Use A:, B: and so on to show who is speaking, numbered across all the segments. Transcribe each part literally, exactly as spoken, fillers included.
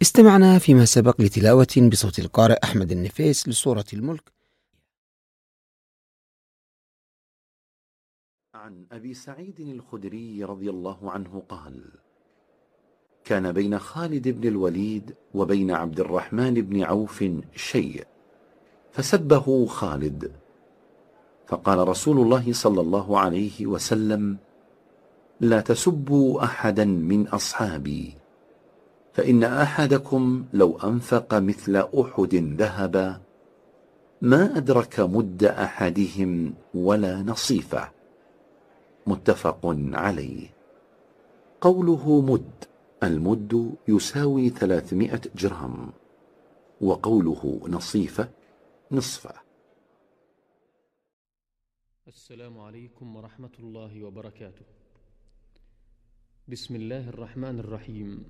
A: استمعنا فيما سبق لتلاوة بصوت القارئ أحمد النفيس لسورة الملك.
B: عن أبي سعيد الخدري رضي الله عنه قال: كان بين خالد بن الوليد وبين عبد الرحمن بن عوف شيء، فسبه خالد، فقال رسول الله صلى الله عليه وسلم: لا تسبوا أحدا من أصحابي، فإن أحدكم لو أنفق مثل أحد ذهبا ما أدرك مد أحدهم ولا نصيفه. متفق عليه. قوله مد، المد يساوي ثلاثمائة جرام، وقوله نصيفة نصفه.
C: السلام عليكم ورحمة الله وبركاته. بسم الله الرحمن الرحيم.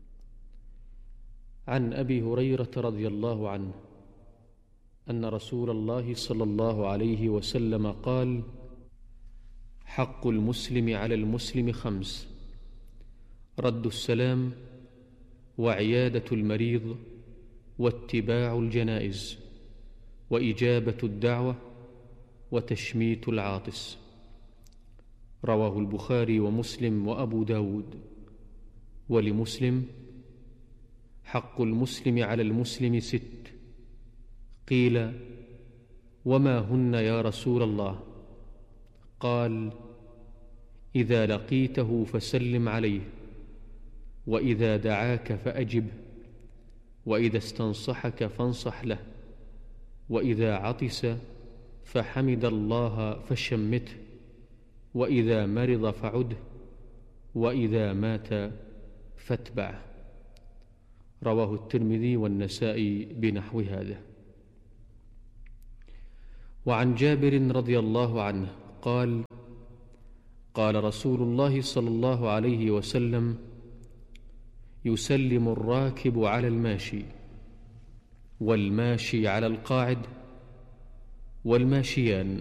C: عن أبي هريرة رضي الله عنه أن رسول الله صلى الله عليه وسلم قال: حق المسلم على المسلم خمس: رد السلام، وعيادة المريض، واتباع الجنائز، وإجابة الدعوة، وتشميت العاطس. رواه البخاري ومسلم وأبو داود. ولمسلم: حق المسلم على المسلم ست. قيل: وما هن يا رسول الله؟ قال: إذا لقيته فسلم عليه، وإذا دعاك فأجب، وإذا استنصحك فانصح له، وإذا عطس فحمد الله فشمته، وإذا مرض فعده، وإذا مات فاتبعه. رواه الترمذي والنسائي بنحو هذا. وعن جابر رضي الله عنه قال: قال رسول الله صلى الله عليه وسلم: يسلم الراكب على الماشي، والماشي على القاعد، والماشيان